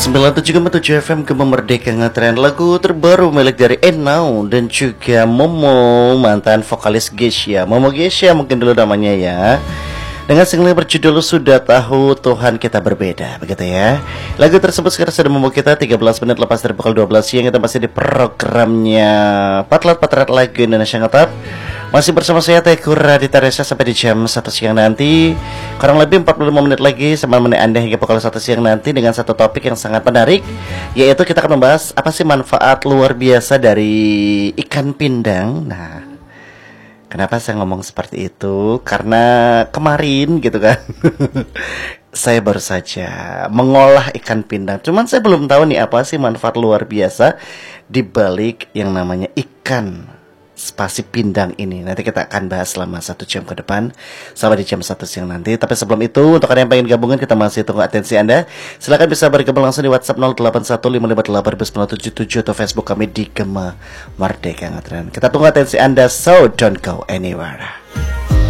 97,7 FM Gema Merdeka ngetren lagu terbaru milik dari Enau dan juga Momo, mantan vokalis Geisha. Momo Geisha mungkin dulu namanya ya. Dengan single berjudul Sudah Tahu Tuhan Kita Berbeda, begitu ya. Lagu tersebut sekarang sudah membawa kita 13 menit lepas dari pukul 12 siang. Kita masih di programnya Patlat Lagu Indonesia Ngetop. Masih bersama saya Teguh Raditya Reza sampai di jam 1 siang nanti. Kurang lebih 45 menit lagi sama menemani Anda hingga pukul 1 siang nanti dengan satu topik yang sangat menarik, yaitu kita akan membahas apa sih manfaat luar biasa dari ikan pindang. Nah, kenapa saya ngomong seperti itu? Karena kemarin gitu kan saya baru saja mengolah ikan pindang. Cuman saya belum tahu nih apa sih manfaat luar biasa di balik yang namanya ikan spasi pindang ini. Nanti kita akan bahas selama 1 jam ke depan sampai di jam 1 siang nanti. Tapi sebelum itu, untuk kalian yang pengen gabungan, kita masih tunggu atensi Anda. Silahkan bisa bergabung langsung di WhatsApp 0815582077 atau Facebook kami di Gema Merdeka Ngetren. Kita tunggu atensi Anda, so don't go anywhere.